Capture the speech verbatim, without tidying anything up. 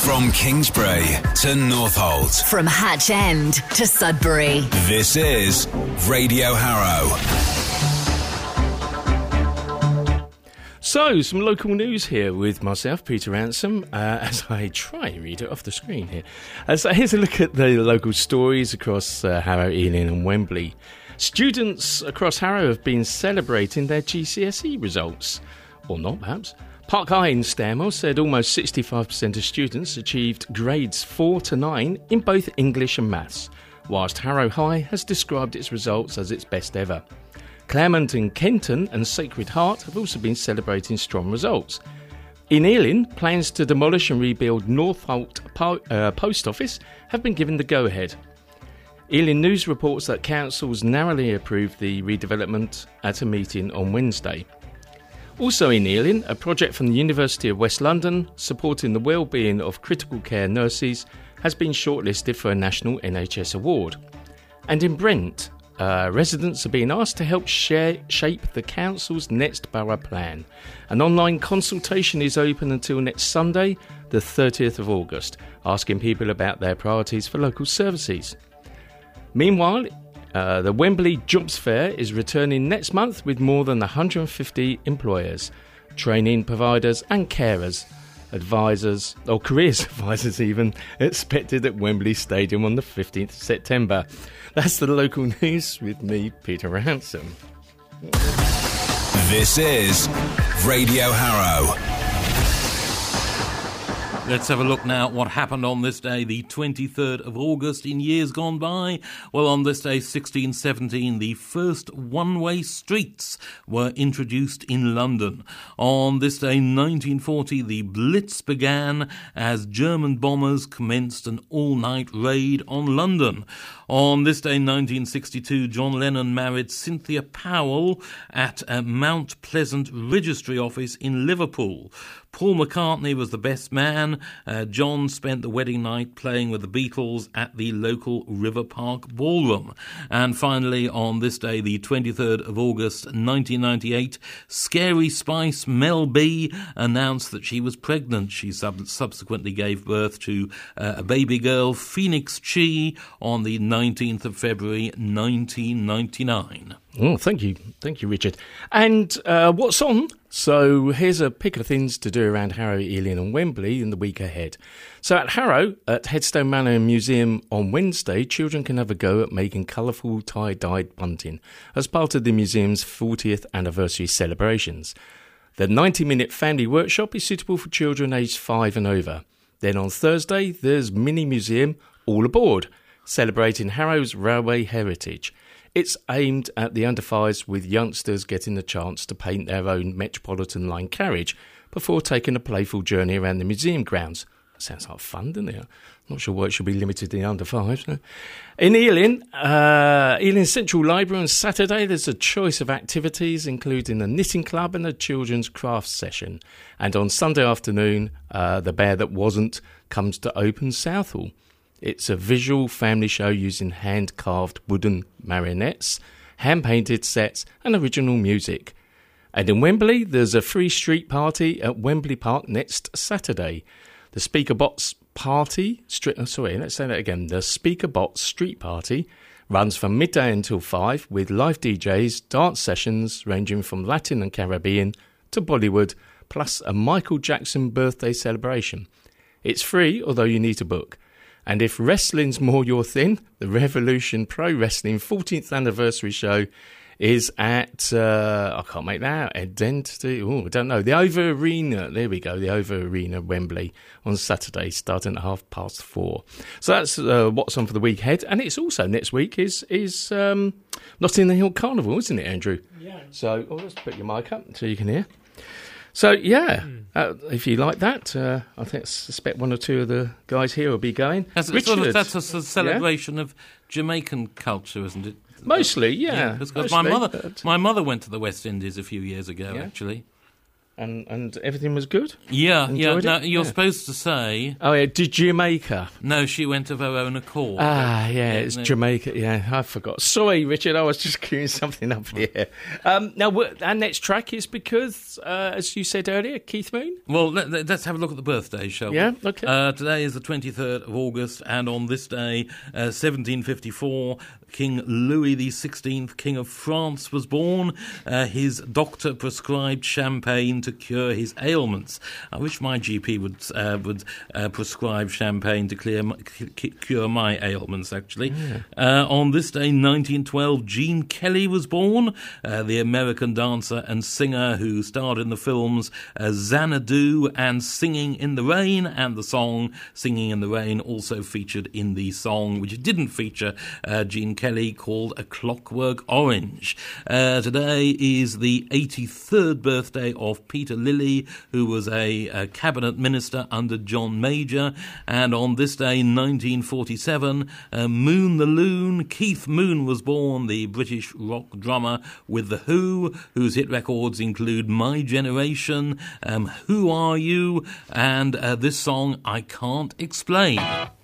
From Kingsbury to Northolt. From Hatch End to Sudbury. This is Radio Harrow. So, some local news here with myself, Peter Ransom, uh, as I try and read it off the screen here. Uh, so here's a look at the local stories across uh, Harrow, Ealing and Wembley. Students across Harrow have been celebrating their G C S E results. Or not, perhaps. Park High in Stanmore said almost sixty-five percent of students achieved grades four to nine in both English and Maths, whilst Harrow High has described its results as its best ever. Claremont and Kenton and Sacred Heart have also been celebrating strong results. In Ealing, plans to demolish and rebuild Northolt po- uh, Post Office have been given the go-ahead. Ealing News reports that councils narrowly approved the redevelopment at a meeting on Wednesday. Also in Ealing, a project from the University of West London supporting the well-being of critical care nurses has been shortlisted for a national N H S award. And in Brent, Uh, residents are being asked to help share, shape the council's next borough plan. An online consultation is open until next Sunday, the thirtieth of August, asking people about their priorities for local services. Meanwhile, uh, the Wembley Jobs Fair is returning next month with more than one hundred fifty employers, training providers and carers, advisors, or careers advisors even, expected at Wembley Stadium on the fifteenth of September. That's the local news with me, Peter Ransom. This is Radio Harrow. Let's have a look now at what happened on this day, the twenty-third of August in years gone by. Well, on this day, sixteen seventeen, the first one-way streets were introduced in London. On this day, nineteen forty, the Blitz began as German bombers commenced an all-night raid on London. On this day, nineteen sixty-two, John Lennon married Cynthia Powell at a Mount Pleasant Registry Office in Liverpool. Paul McCartney was the best man. Uh, John spent the wedding night playing with the Beatles at the local River Park Ballroom. And finally, on this day, the twenty-third of August, nineteen ninety-eight, Scary Spice Mel B announced that she was pregnant. She sub- subsequently gave birth to uh, a baby girl, Phoenix Chi, on the nineteenth of February, nineteen ninety-nine. Oh, thank you. Thank you, Richard. And uh, what's on? So here's a pick of things to do around Harrow, Ealing and Wembley in the week ahead. So at Harrow, at Headstone Manor Museum on Wednesday, children can have a go at making colourful tie-dyed bunting as part of the museum's fortieth anniversary celebrations. The ninety-minute family workshop is suitable for children aged five and over. Then on Thursday, there's Mini Museum All Aboard, celebrating Harrow's railway heritage. It's aimed at the under fives, with youngsters getting the chance to paint their own Metropolitan line carriage before taking a playful journey around the museum grounds. Sounds like fun, doesn't it? Not sure why it should be limited to the under fives. No? In Ealing, uh, Ealing Central Library on Saturday, there's a choice of activities, including a knitting club and a children's crafts session. And on Sunday afternoon, uh, The Bear That Wasn't comes to Open Southall. It's a visual family show using hand-carved wooden marionettes, hand-painted sets and original music. And in Wembley, there's a free street party at Wembley Park next Saturday. The Speaker Bots Party, stri- oh, sorry, let's say that again. The Speaker Bots Street Party runs from midday until five with live D Js, dance sessions ranging from Latin and Caribbean to Bollywood, plus a Michael Jackson birthday celebration. It's free, although you need to book. And if wrestling's more your thing, the Revolution Pro Wrestling fourteenth anniversary show is at, uh, I can't make that out, Identity, oh, I don't know, the Over Arena, there we go, the Over Arena, Wembley, on Saturday, starting at half past four. So that's uh, what's on for the week ahead. And it's also, next week, is is um, Notting Hill Carnival, isn't it, Andrew? Yeah. So, oh, let's put your mic up so you can hear. So, yeah, mm. uh, if you like that, uh, I think I suspect one or two of the guys here will be going. That's, Richard, sort of, that's a celebration yeah? of Jamaican culture, isn't it? Mostly, yeah. yeah because mostly, my mother, but... my mother went to the West Indies a few years ago, yeah. actually. and, and everything was good? Yeah, yeah. Enjoyed Now, it? you're Yeah. supposed to say, Oh, yeah, did Jamaica? no, she went of her own accord. Ah, yeah, it's no. Jamaica. Yeah, I forgot. Sorry, Richard, I was just queuing something up here. Um, now, wh- our next track is because, uh, as you said earlier, Keith Moon? Well, let, let- let's have a look at the birthdays, shall we? Yeah, okay. Uh, today is the twenty-third of August, and on this day, uh, seventeen fifty-four, King Louis the sixteenth, King of France, was born. Uh, his doctor prescribed champagne to cure his ailments. I wish my G P would uh, would uh, prescribe champagne to clear my, c- cure my ailments, actually. Yeah. Uh, on this day, nineteen twelve, Gene Kelly was born, uh, the American dancer and singer who starred in the films uh, Xanadu and Singing in the Rain, and the song Singing in the Rain also featured in the song, which didn't feature uh, Gene Kelly, called A Clockwork Orange. Uh, today is the eighty-third birthday of Peter Lilly, who was a, a cabinet minister under John Major, and on this day, nineteen forty-seven, uh, Moon the Loon, Keith Moon was born, the British rock drummer with The Who, whose hit records include My Generation, um, Who Are You, and uh, this song, I Can't Explain.